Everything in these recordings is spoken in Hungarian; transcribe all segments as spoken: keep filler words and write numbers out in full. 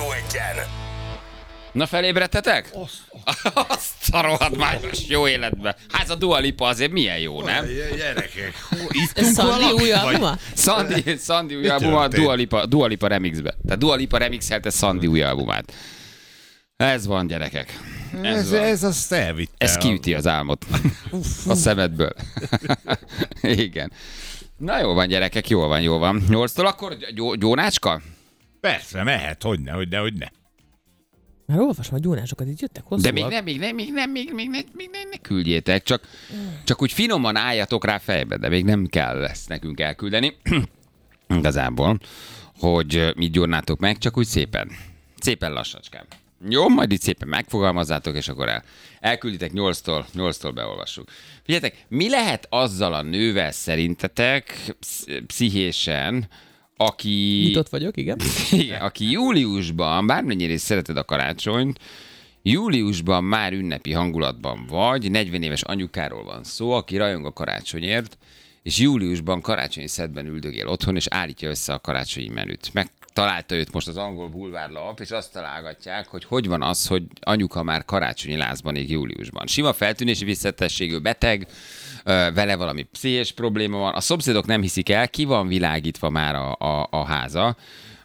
Rádió egyen. Na felébredtetek? Azt a rohadt májos jó életbe. Hát ez a Dua Lipa azért milyen jó, nem? Gyerekek, Ez Szandi új albuma? Szandi, Szandi új albuma, Dua Lipa, Dua Lipa remixbe. Tehát Dua Lipa remixelte Szandi új albumát. Ez van, gyerekek. Ez, ez, van. ez azt elvitte. Ez kiüti az álmot a szemedből. Igen. Na jó van, gyerekek, jól van, jól van. Nyolctól akkor gyó, gyónácska? Persze, mehet, hogyne, hogyne, hogyne. Már olvasom a gyónásokat, itt jöttek hosszúak. De még nem, még nem, még nem, még, még, még, még nem, ne küldjétek, csak, csak úgy finoman álljatok rá fejbe, de még nem kell ezt nekünk elküldeni. Igazából, hogy mit gyónnátok meg, csak úgy szépen. Szépen lassacskán. Jó, majd itt szépen megfogalmazzátok, és akkor el, elkülditek nyolctól, nyolctól beolvassuk. Figyeljetek, mi lehet azzal a nővel szerintetek pszichésen, aki... Nyitott vagyok, igen. Igen, aki júliusban, bármennyire is szereted a karácsonyt, júliusban már ünnepi hangulatban vagy, negyven éves anyukáról van szó, aki rajong a karácsonyért, és júliusban karácsonyi szedben üldögél otthon, és állítja össze a karácsonyi menüt. Megtalálta őt most az angol bulvárlap, és azt találgatják, hogy hogy van az, hogy anyuka már karácsonyi lázban ég júliusban. Sima feltűnési visszatességű beteg, vele valami pszichés probléma van, a szomszédok nem hiszik el, ki van világítva már a, a, a háza,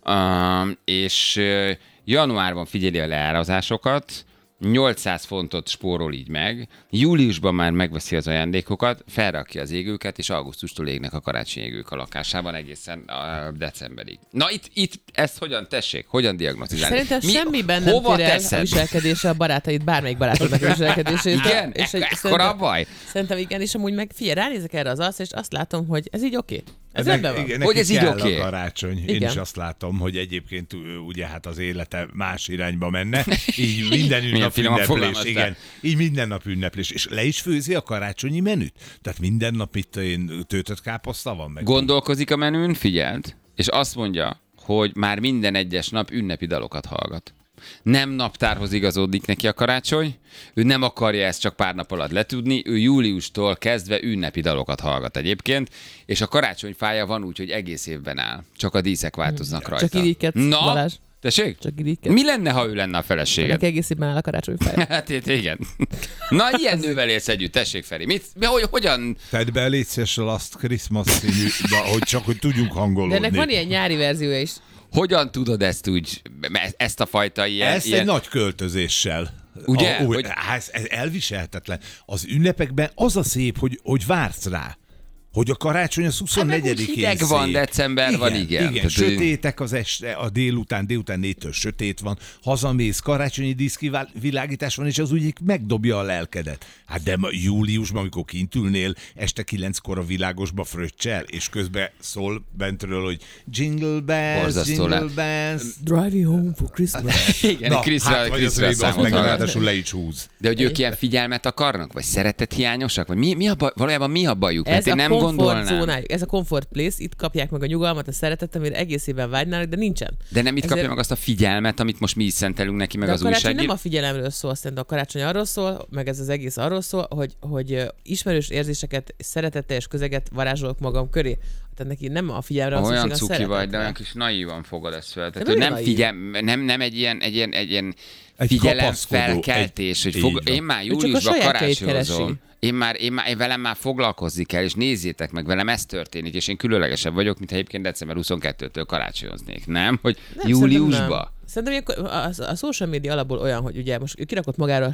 és januárban figyeli a leárazásokat, nyolcszáz fontot spórol így meg, júliusban már megveszi az ajándékokat, felrakja az égőket, és augusztustól égnek a karácsonyi égők a lakásában egészen a decemberig. Na itt, itt ezt hogyan tessék, hogyan diagnosztizálni? Szerintem Mi, semmiben nem tér el teszed? a viselkedése a barátaid, bármelyik barátodnak a viselkedését. Igen? És E- ekkora a baj? Szerintem igen, és amúgy meg figyelj, ránézek erre az arcra, és azt látom, hogy ez így oké. Okay. Ez Nek- rendben van. igen, Hogy ez így kell oké? a karácsony. Én Igen. is azt látom, hogy egyébként ugye hát az élete más irányba menne. Így minden Milyen nap finoman ünneplés. fogalmaztál. Igen. Így minden nap ünneplés. És le is főzi a karácsonyi menüt. Tehát minden nap itt én töltött káposzta van meg. Gondolkozik a menün, figyeld, és azt mondja, hogy már minden egyes nap ünnepi dalokat hallgat. Nem naptárhoz igazódik neki a karácsony, ő nem akarja ezt csak pár nap alatt letudni, ő júliustól kezdve ünnepi dalokat hallgat egyébként, és a karácsonyfája van úgy, hogy egész évben áll. Csak a díszek változnak rajta. Csak irigykedsz, Na, Balázs. tessék? Csak irigykedsz. Mi lenne, ha ő lenne a feleséged? Ennek egész évben áll a karácsonyfája. Hát itt igen. Na, ilyen nővel élsz együtt, tessék Feri. Mit, mi, hogy, hogyan? Tedd be légy szíves a Last Christmas színű, hogy csak hogy tudjunk De hangolódni. ennek van ilyen nyári verziója is. Hogyan tudod ezt úgy, ezt a fajta ilyen... Ezt ilyen... egy nagy költözéssel. Ugye? A, úgy, Hogy- hát ez, ez elviselhetetlen. Az ünnepekben az a szép, hogy, hogy vársz rá. Hogy a karácsony az huszonnegyedikén Hát hideg van, szép. december van, igen. Igen, Tehát, sötétek az este, a délután, délután négytől sötét van, hazamész, karácsonyi díszkivilágítás van, és az úgy megdobja a lelkedet. Hát de ma, júliusban, amikor kint ülnél, este kilenckor a világosba fröccsel, és közben szól bentről, hogy jingle bells, Borzasztó jingle le- bells. Drive you home for Christmas. Igen, Na, Kriszra, hát vagy az Kriszra rébb, azt számot meg hallgat. ráadásul le is húz. De hogy ők ilyen figyelmet akarnak? Vagy szeretethiányosak? Vagy mi, mi a baj, valójában mi a bajuk? Mert Ez én a nem comfort gondolnám. zónájuk, ez a comfort place, itt kapják meg a nyugalmat, a szeretetet, amire egész évben vágynának, de nincsen. De nem itt Ezért- kapja meg azt a figyelmet, amit most mi is szentelünk neki, meg De a az karácsony újságír. nem a figyelemről szól, szerintem a karácsony arról szól, meg ez az egész arról szól, hogy, hogy ö, ismerős érzéseket, szeretetteljes közeget varázsolok magam köré. Tehát neki nem a figyelemre van Olyan szükség, a cuki vagy, de szeretetre. olyan kis naívan fogod ezt fel. Tehát, De hogy nem nem, naív. figyel, nem, nem egy ilyen, egy ilyen, egy ilyen Egy figyelem kapaszkodó, felkeltés, egy- hogy fog, így van. én már csak a júliusban sajátjait karácsonyozom. keresi. Én már, én már én velem már foglalkozni kell, és nézzétek meg, velem ez történik, és én különlegesebb vagyok, mint ha egyébként december huszonkettőtől karácsonyoznék, nem? Hogy Nem, júliusba? Szerintem, nem. Szerintem ilyenkor a, a, a social media alapból olyan, hogy ugye most ő kirakott magáról